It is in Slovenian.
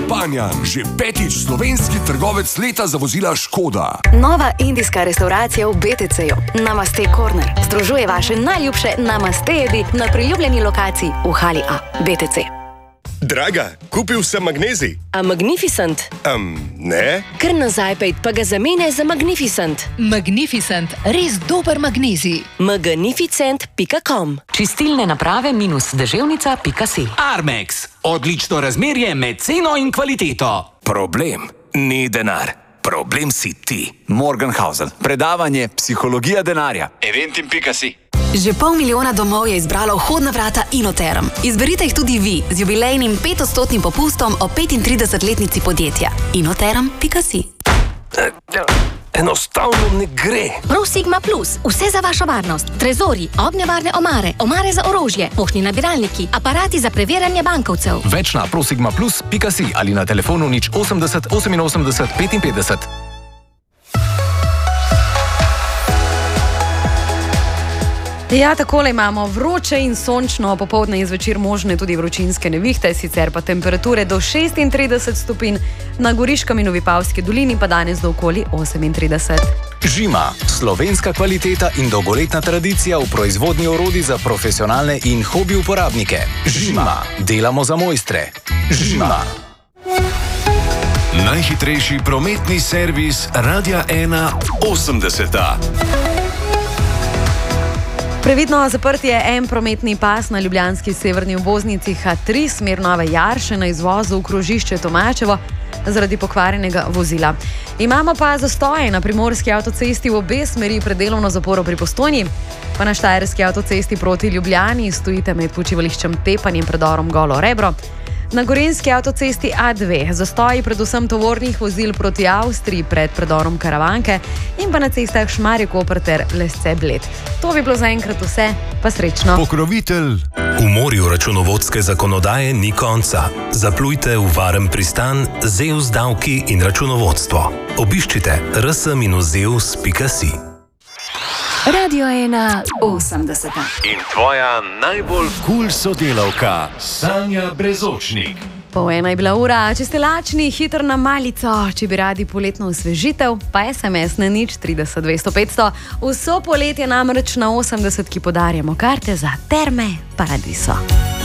Panjan, že 5. slovenski trgovec leta za vozila Škoda. Nova indijska restauracija v BTC-ju, Namaste Corner, združuje vaše najljubše namaste jedi na priljubljeni lokaciji v hali A, BTC. Draga, kupil sem magnezij. A Magnificent? Ne. Kar nazaj pejt, pa ga zamene za Magnificent. Magnificent, res dober magnezij. Magnificent.com. Čistilne naprave -deževnica.si. Armex. Odlično razmerje med ceno in kvaliteto. Problem ni denar. Problem si ti. Morgenhausen. Predavanje Psihologija denarja. Eventim.si. Že 500 000 domov je izbralo vhodna vrata Inoterm. Izberite jih tudi vi z jubilejnim 5% popustom o 35-letnici podjetja. Inoterm.si. Enostavno ne gre. ProSigma Plus, vse za vašo varnost. Trezori, ognjevarne omare, omare za orožje, poštni nabiralniki, aparati za preverjanje bankovcev. Več na prosigmaplus.si ali na telefonu 080 88 55. Ja, takole imamo vroče in sončno, popoldne in zvečer možne tudi vročinske nevihte, sicer pa temperature do 36 stopinj, na Goriškem in v Vipavski dolini pa danes do okoli 38. Žima, slovenska kvaliteta in dolgoletna tradicija v proizvodnji orodij za profesionalne in hobi uporabnike. Žima, delamo za mojstre. Žima. Najhitrejši prometni servis Radia 1 80. Previdno zaprt je en prometni pas na ljubljanski severni obvoznici H3, smer Nove Jarše na izvozu v krožišče Tomačevo zaradi pokvarjenega vozila. Imamo pa zastoje na primorski avtocesti v obe smeri pred delovno zaporo pri Postojni, pa na štajerski avtocesti proti Ljubljani stojite med počivališčem Tepanj in predorom Golo Rebro. Na gorenjski avtocesti A2 zastoji predvsem tovornih vozil proti Avstriji pred predorom Karavanke in pa na cestah Šmarje-Koper ter Lesce-Bled. To bi bilo zaenkrat vse, pa srečno. Pokrovitelj. V morju računovodske zakonodaje ni konca. Zaplujte v varen pristan ZEUS davki in računovodstvo. Obiščite rs-zeus.si. Radio 1 80. In tvoja najbolj Kul sodelavka Sanja Brezočnik. 12:30 je bila ura, če ste lačni, hitro na malico, če bi radi poletno osvežitev, pa SMS na 030 200 500. Vso poletje namreč na 80, ki podarjamo karte za Terme Paradiso.